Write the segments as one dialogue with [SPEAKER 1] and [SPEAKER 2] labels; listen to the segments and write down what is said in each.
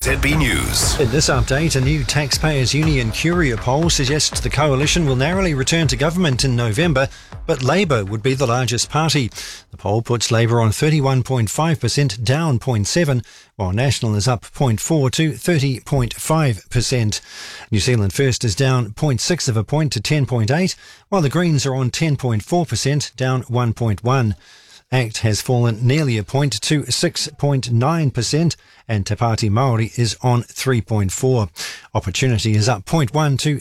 [SPEAKER 1] ZB News.
[SPEAKER 2] In this update, a new Taxpayers Union Curia poll suggests the coalition will narrowly return to government in November, but Labour would be the largest party. The poll puts Labour on 31.5%, down 0.7%, while National is up 0.4% to 30.5%. New Zealand First is down 0.6 of a point to 10.8%, while the Greens are on 10.4%, down 1.1%. ACT has fallen nearly a point to 6.9%, and Te Pāti Māori is on 3.4%. Opportunity is up 0.1 to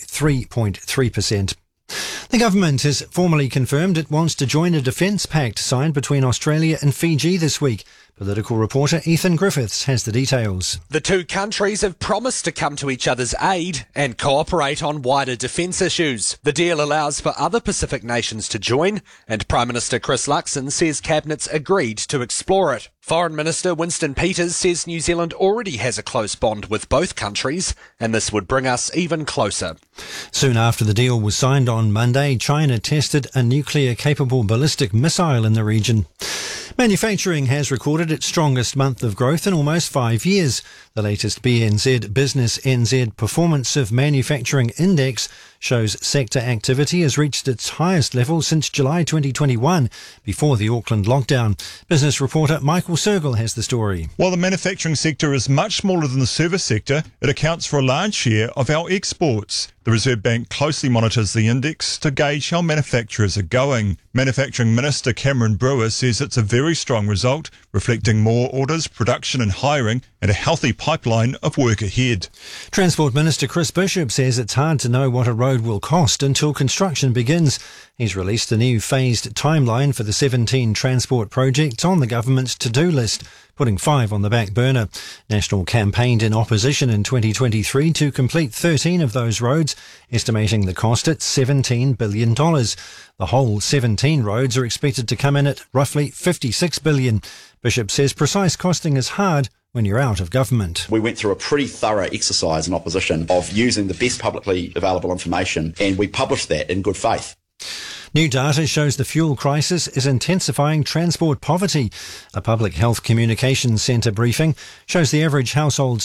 [SPEAKER 2] 3.3%. The government has formally confirmed it wants to join a defence pact signed between Australia and Fiji this week. Political reporter Ethan Griffiths has the details.
[SPEAKER 3] The two countries have promised to come to each other's aid and cooperate on wider defence issues. The deal allows for other Pacific nations to join, and Prime Minister Chris Luxon says Cabinet's agreed to explore it. Foreign Minister Winston Peters says New Zealand already has a close bond with both countries, and this would bring us even closer.
[SPEAKER 2] Soon after the deal was signed on Monday, China tested a nuclear-capable ballistic missile in the region. Manufacturing has recorded its strongest month of growth in almost 5 years. The latest BNZ Business NZ Performance of Manufacturing Index shows sector activity has reached its highest level since July 2021, before the Auckland lockdown. Business reporter Michael Sergel has the story.
[SPEAKER 4] While the manufacturing sector is much smaller than the service sector, it accounts for a large share of our exports. The Reserve Bank closely monitors the index to gauge how manufacturers are going. Manufacturing Minister Cameron Brewer says it's a very strong result, reflecting more orders, production and hiring, and a healthy pipeline of work ahead.
[SPEAKER 2] Transport Minister Chris Bishop says it's hard to know what a road will cost until construction begins. He's released a new phased timeline for the 17 transport projects on the government's to-do list, putting 5 on the back burner. National campaigned in opposition in 2023 to complete 13 of those roads, estimating the cost at $17 billion. The whole 17 roads are expected to come in at roughly $56 billion. Bishop says precise costing is hard when you're out of government.
[SPEAKER 5] We went through a pretty thorough exercise in opposition of using the best publicly available information, and we published that in good faith.
[SPEAKER 2] New data shows the fuel crisis is intensifying transport poverty. A Public Health Communications Centre briefing shows the average household's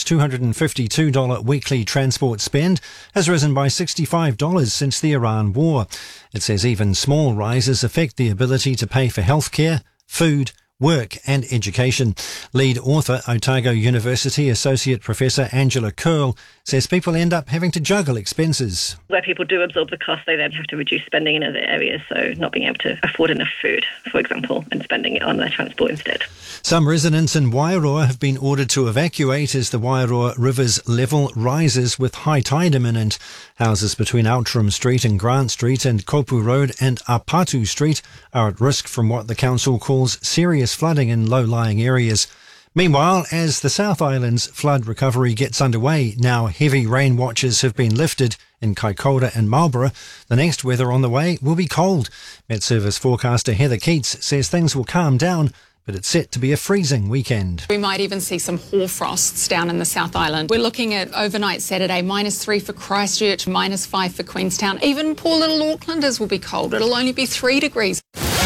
[SPEAKER 2] $252 weekly transport spend has risen by $65 since the Iran war. It says even small rises affect the ability to pay for healthcare, food, work and education. Lead author, Otago University Associate Professor Angela Curl, says people end up having to juggle expenses.
[SPEAKER 6] Where people do absorb the cost, they then have to reduce spending in other areas, so not being able to afford enough food, for example, and spending it on their transport instead.
[SPEAKER 2] Some residents in Wairoa have been ordered to evacuate as the Wairoa River's level rises with high tide imminent. Houses between Outram Street and Grant Street and Kopu Road and Apatu Street are at risk from what the council calls serious flooding in low-lying areas. Meanwhile, as the South Island's flood recovery gets underway, now heavy rain watches have been lifted in Kaikoura and Marlborough. The next weather on the way will be cold. Met Service forecaster Heather Keats says things will calm down, but it's set to be a freezing weekend.
[SPEAKER 7] We might even see some hoarfrosts down in the South Island. We're looking at overnight Saturday, -3 for Christchurch, -5 for Queenstown. Even poor little Aucklanders will be cold. It'll only be 3 degrees.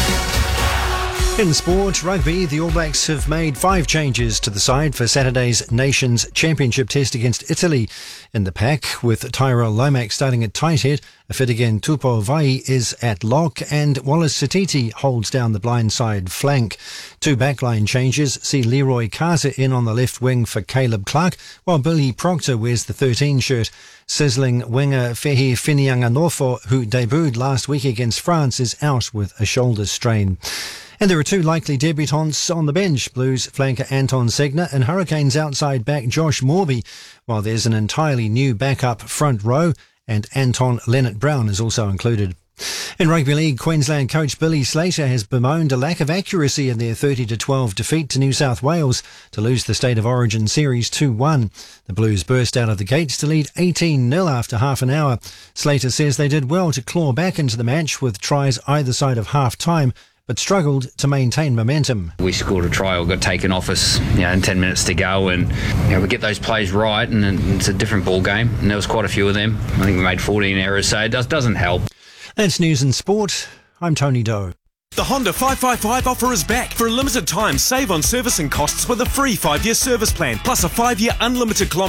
[SPEAKER 2] In sport, rugby, the All Blacks have made 5 changes to the side for Saturday's Nations Championship test against Italy. In the pack, with Tyrell Lomax starting at tight head, Afitigan Tupou is at lock, and Wallace Satiti holds down the blindside flank. 2 backline changes see Leroy Kaza in on the left wing for Caleb Clark, while Billy Proctor wears the 13 shirt. Sizzling winger Fehi Finianganofo, who debuted last week against France, is out with a shoulder strain. And there are 2 likely debutants on the bench, Blues flanker Anton Segner and Hurricanes outside back Josh Morby, while there's an entirely new backup front row, and Anton Leonard-Brown is also included. In Rugby League, Queensland coach Billy Slater has bemoaned a lack of accuracy in their 30-12 defeat to New South Wales to lose the State of Origin series 2-1. The Blues burst out of the gates to lead 18-0 after half an hour. Slater says they did well to claw back into the match with tries either side of half-time, but struggled to maintain momentum.
[SPEAKER 8] We scored a try or got taken off us in 10 minutes to go, and we get those plays right and it's a different ball game, and there was quite a few of them. I think we made 14 errors, so it doesn't help.
[SPEAKER 2] That's news and sport. I'm Tony Doe.
[SPEAKER 9] The Honda 555 offer is back. For a limited time, save on servicing costs with a free 5-year service plan, plus a 5-year unlimited kilometre